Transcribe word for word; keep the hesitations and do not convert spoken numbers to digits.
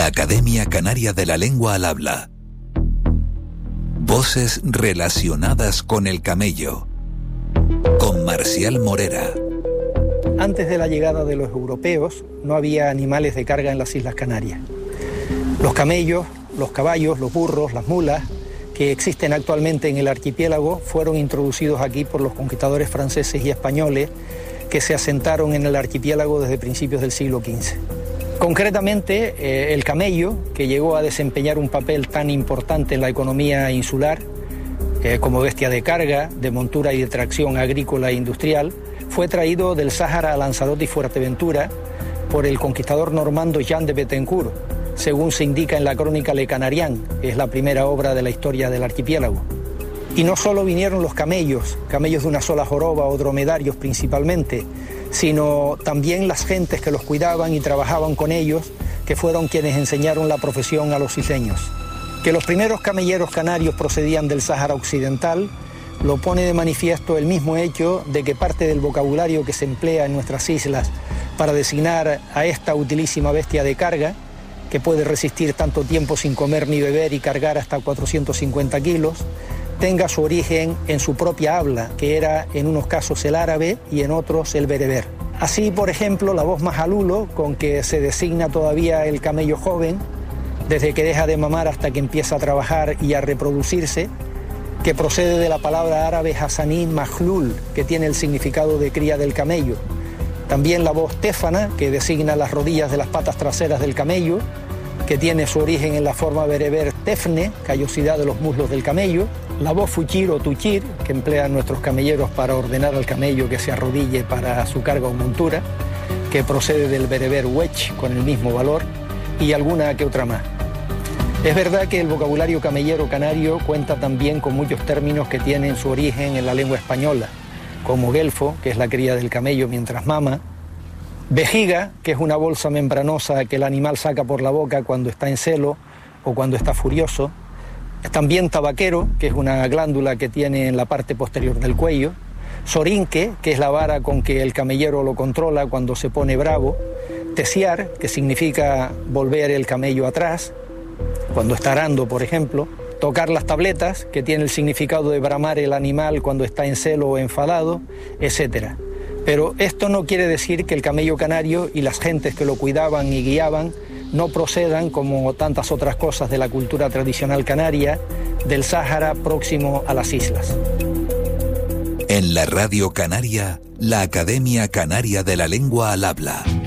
La Academia Canaria de la Lengua al Habla. Voces relacionadas con el camello. Con Marcial Morera. Antes de la llegada de los europeos, no había animales de carga en las Islas Canarias. Los camellos, los caballos, los burros, las mulas, que existen actualmente en el archipiélago, fueron introducidos aquí por los conquistadores franceses y españoles que se asentaron en el archipiélago desde principios del siglo quince. Concretamente, eh, el camello, que llegó a desempeñar un papel tan importante en la economía insular, eh, como bestia de carga, de montura y de tracción agrícola e industrial, fue traído del Sáhara a Lanzarote y Fuerteventura por el conquistador normando Jean de Bettencourt, según se indica en la crónica Le Canarien, que es la primera obra de la historia del archipiélago. Y no solo vinieron los camellos, camellos de una sola joroba o dromedarios principalmente, sino también las gentes que los cuidaban y trabajaban con ellos, que fueron quienes enseñaron la profesión a los isleños. Que los primeros camelleros canarios procedían del Sáhara Occidental lo pone de manifiesto el mismo hecho de que parte del vocabulario que se emplea en nuestras islas para designar a esta utilísima bestia de carga, que puede resistir tanto tiempo sin comer ni beber y cargar hasta cuatrocientos cincuenta kilos, tenga su origen en su propia habla, que era en unos casos el árabe y en otros el bereber. Así, por ejemplo, la voz majalulo, con que se designa todavía el camello joven, desde que deja de mamar hasta que empieza a trabajar y a reproducirse, que procede de la palabra árabe hasaní majlul, que tiene el significado de cría del camello. También la voz téfana, que designa las rodillas de las patas traseras del camello, que tiene su origen en la forma bereber tefne, callosidad de los muslos del camello. La voz fuchir o tuchir, que emplean nuestros camelleros para ordenar al camello que se arrodille para su carga o montura, que procede del bereber wech, con el mismo valor, y alguna que otra más. Es verdad que el vocabulario camellero canario cuenta también con muchos términos que tienen su origen en la lengua española, como guelfo, que es la cría del camello mientras mama, vejiga, que es una bolsa membranosa que el animal saca por la boca cuando está en celo o cuando está furioso, también tabaquero, que es una glándula que tiene en la parte posterior del cuello, sorinque, que es la vara con que el camellero lo controla cuando se pone bravo, tesiar, que significa volver el camello atrás, cuando está arando, por ejemplo, tocar las tabletas, que tiene el significado de bramar el animal cuando está en celo o enfadado, etcétera. Pero esto no quiere decir que el camello canario y las gentes que lo cuidaban y guiaban no procedan, como tantas otras cosas de la cultura tradicional canaria, del Sáhara próximo a las islas. En la Radio Canaria, la Academia Canaria de la Lengua al Habla.